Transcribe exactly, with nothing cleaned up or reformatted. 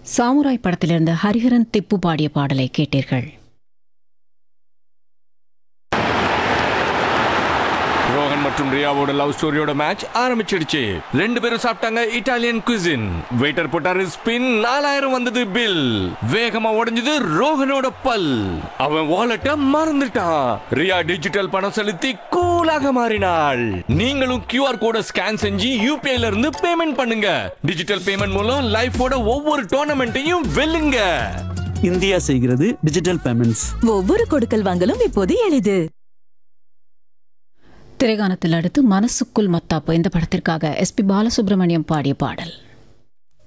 Samurai படத்திலிருந்து ஹரிஹரன் திப்பு பாடிய பாடலை கேட்டீர்கள். ரோஹன் மற்றும் ரியாவோட லவ் ஸ்டோரியோட மேட்ச் ஆரம்பிச்சிடுச்சு. ரெண்டு பேரும் சாப்பிட்டாங்க இட்டாலியன் குசின். வெயிட்டர் போட்டாரு ஸ்பின், நாலாயிரம் வந்தது பில். வேகமா உடைஞ்சது ரோஹனோட பல். அவன் வாலெட்ட மறந்துட்டான். ரியா டிஜிட்டல் பணம் செலுத்தி கூலாக மாறினாள். நீங்களும் கியூஆர் கோட ஸ்கேன் செஞ்சு யூபிஐல இருந்து பேமெண்ட் பண்ணுங்க. டிஜிட்டல் பேமெண்ட் மூலம் லைஃபோட ஒவ்வொரு டோர்னமெண்ட்டையும் வெல்லுங்க. இந்தியா செய்கிறது டிஜிட்டல் பேமெண்ட்ஸ். ஒவ்வொரு கொடுக்கல் வாங்கலும் இப்போது எளிது. திரைகானத்தில் அடுத்து மனசுக்குள் மத்தாப்பு இந்த படத்திற்காக எஸ் பி பாலசுப்ரமணியம் பாடிய பாடல்.